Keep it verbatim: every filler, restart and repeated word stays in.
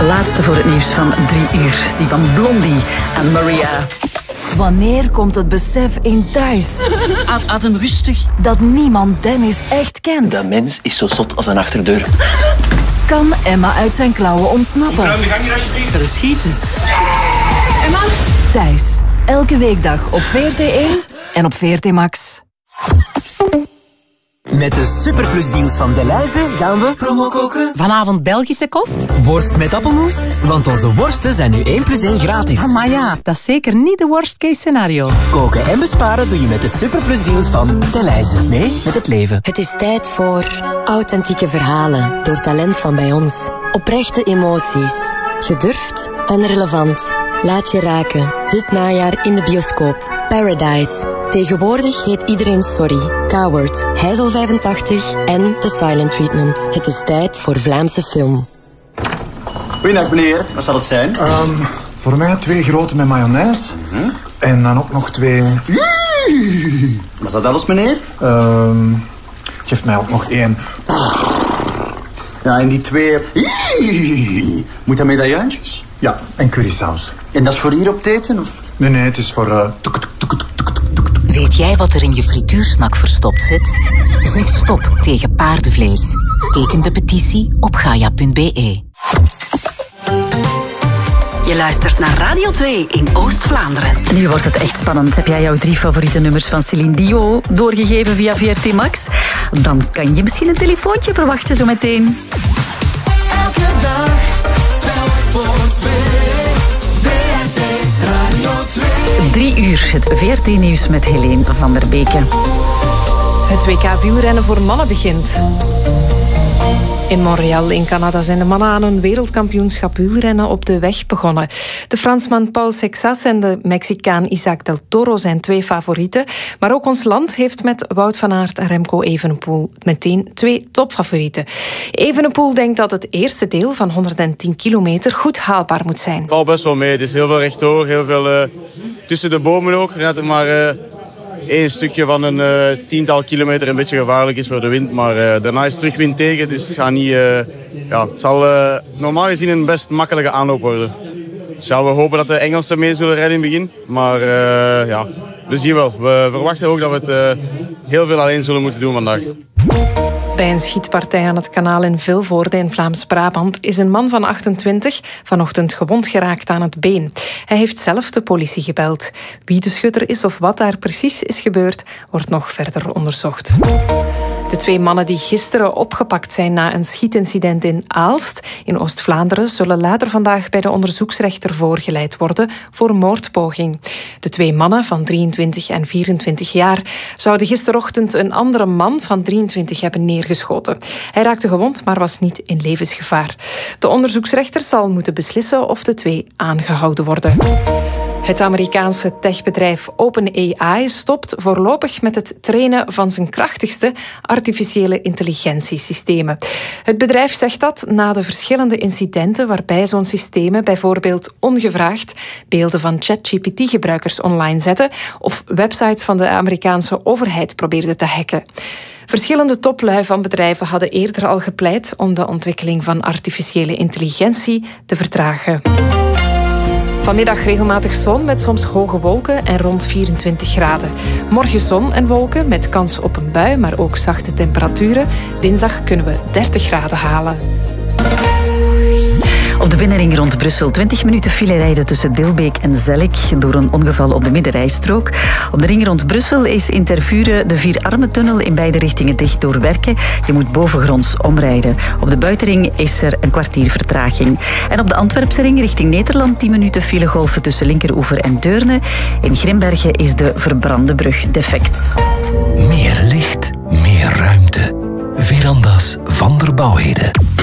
De laatste voor het nieuws van drie uur. Die van Blondie en Maria. Wanneer komt het besef in thuis? Adem rustig. Dat niemand Dennis echt kent. Dat mens is zo zot als een achterdeur. Kan Emma uit zijn klauwen ontsnappen? Ruim de gang hier alsjeblieft. Dat is schieten. Emma? Thuis. Elke weekdag op V R T één en op V R T Max. Met de Superplusdienst van Delhaize gaan we promo koken. Vanavond Belgische kost? Worst met appelmoes, want onze worsten zijn nu één plus één gratis. Ah, maar ja, dat is zeker niet de worst case scenario. Koken en besparen doe je met de Superplusdeals van Delhaize. Mee met het leven. Het is tijd voor authentieke verhalen door talent van bij ons. Oprechte emoties. Gedurfd en relevant. Laat je raken. Dit najaar in de bioscoop. Paradise. Tegenwoordig heet iedereen Sorry. Coward, Heizel vijfentachtig en The Silent Treatment. Het is tijd voor Vlaamse film. Goeiedag meneer, wat zal het zijn? Um, voor mij twee grote met mayonaise. Mm-hmm. En dan ook nog twee... Was dat alles meneer? Um, geef mij ook nog één. Ja, en die twee... Moet dat medaillantjes? Ja, en currysaus. En dat is voor hier op het eten? Of? Nee, nee, het is voor... Uh, tuk, tuk, tuk, tuk, tuk, tuk. Weet jij wat er in je frituursnak verstopt zit? Zeg stop tegen paardenvlees. Teken de petitie op gaia punt b e. Je luistert naar Radio twee in Oost-Vlaanderen. Nu wordt het echt spannend. Heb jij jouw drie favoriete nummers van Céline Dion doorgegeven via V R T Max? Dan kan je misschien een telefoontje verwachten zo meteen. Elke dag, telk voor twee. V R T Radio twee. Drie uur, het V R T-nieuws met Helene van der Beke. Het W K wielrennen voor mannen begint. In Montreal in Canada zijn de mannen aan een wereldkampioenschap wielrennen op de weg begonnen. De Fransman Paul Sexas en de Mexicaan Isaac del Toro zijn twee favorieten. Maar ook ons land heeft met Wout van Aert en Remco Evenepoel meteen twee topfavorieten. Evenepoel denkt dat het eerste deel van honderdtien kilometer goed haalbaar moet zijn. Het valt best wel mee. Het is heel veel rechtdoor, heel veel uh, tussen de bomen ook. Net maar... Uh... Eén stukje van een uh, tiental kilometer een beetje gevaarlijk is voor de wind. Maar uh, daarna is het terug wind tegen. Dus het, gaat niet, uh, ja, het zal uh, normaal gezien een best makkelijke aanloop worden. Dus ja, we hopen dat de Engelsen mee zullen rijden in het begin. Maar uh, ja, we zien wel. We verwachten ook dat we het uh, heel veel alleen zullen moeten doen vandaag. Bij een schietpartij aan het kanaal in Vilvoorde in Vlaams-Brabant is een man van achtentwintig vanochtend gewond geraakt aan het been. Hij heeft zelf de politie gebeld. Wie de schutter is of wat daar precies is gebeurd, wordt nog verder onderzocht. De twee mannen die gisteren opgepakt zijn na een schietincident in Aalst in Oost-Vlaanderen zullen later vandaag bij de onderzoeksrechter voorgeleid worden voor moordpoging. De twee mannen van drieëntwintig en vierentwintig jaar zouden gisterochtend een andere man van drieëntwintig hebben neergeschoten. Hij raakte gewond, maar was niet in levensgevaar. De onderzoeksrechter zal moeten beslissen of de twee aangehouden worden. Het Amerikaanse techbedrijf OpenAI stopt voorlopig met het trainen van zijn krachtigste artificiële intelligentiesystemen. Het bedrijf zegt dat na de verschillende incidenten waarbij zo'n systemen bijvoorbeeld ongevraagd beelden van ChatGPT-gebruikers online zetten of websites van de Amerikaanse overheid probeerden te hacken. Verschillende toplui van bedrijven hadden eerder al gepleit om de ontwikkeling van artificiële intelligentie te vertragen. Vanmiddag regelmatig zon met soms hoge wolken en rond vierentwintig graden. Morgen zon en wolken met kans op een bui, maar ook zachte temperaturen. Dinsdag kunnen we dertig graden halen. Op de binnenring rond Brussel twintig minuten file rijden tussen Dilbeek en Zellik door een ongeval op de middenrijstrook. Op de ring rond Brussel is in Tervuren de Vierarmentunnel in beide richtingen dicht door werken. Je moet bovengronds omrijden. Op de buitenring is er een kwartier vertraging. En op de Antwerpse ring richting Nederland tien minuten filegolven tussen Linkeroever en Deurne. In Grimbergen is de verbrande brug defect. Meer licht, meer ruimte. Veranda's van der Bouwheden.